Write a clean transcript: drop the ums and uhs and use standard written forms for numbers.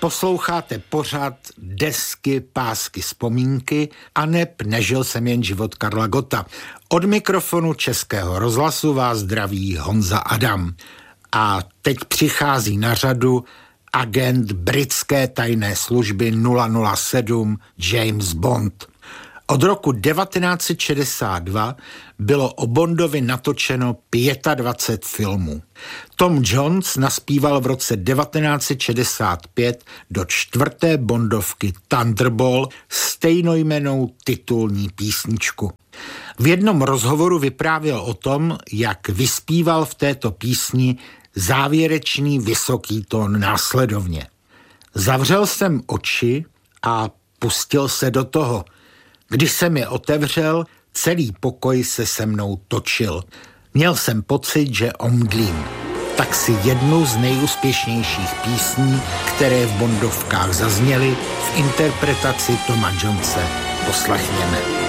Posloucháte pořad Desky, pásky, vzpomínky aneb Nežil jsem jen život Karla Gotta. Od mikrofonu Českého rozhlasu vás zdraví Honza Adam. A teď přichází na řadu agent britské tajné služby 007 James Bond. Od roku 1962 bylo o Bondovi natočeno 25 filmů. Tom Jones naspíval v roce 1965 do 4. Bondovky Thunderball stejnojmennou titulní písničku. V jednom rozhovoru vyprávěl o tom, jak vyspíval v této písni závěrečný vysoký tón následovně. Zavřel jsem oči a pustil se do toho. Když jsem je otevřel, celý pokoj se mnou točil. Měl jsem pocit, že omdlím. Tak si jednu z nejúspěšnějších písní, které v Bondovkách zazněly, v interpretaci Toma Jonese poslechněme.